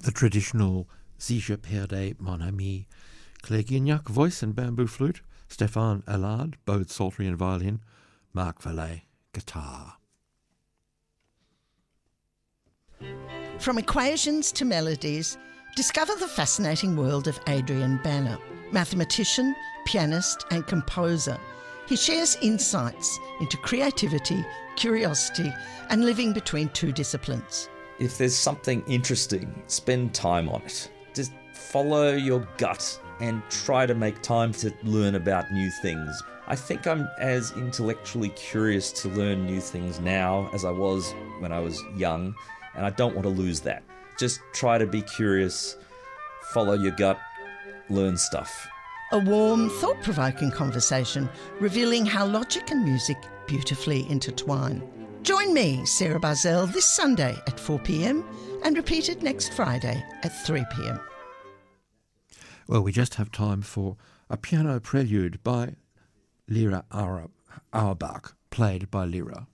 The traditional Si je perdais mon ami, Claire Guignac, voice and bamboo flute, Stéphane Allard, bowed psaltery and violin, Marc Vallet, guitar. From equations to melodies, discover the fascinating world of Adrian Banner, mathematician, pianist and composer. He shares insights into creativity, curiosity and living between two disciplines. If there's something interesting, spend time on it. Just follow your gut and try to make time to learn about new things. I think I'm as intellectually curious to learn new things now as I was when I was young, and I don't want to lose that. Just try to be curious, follow your gut, learn stuff. A warm, thought-provoking conversation revealing how logic and music beautifully intertwine. Join me, Sarah Barzell, this Sunday at 4 p.m. and repeated next Friday at 3 p.m. Well, we just have time for a piano prelude by Lyra Auerbach, played by Lyra.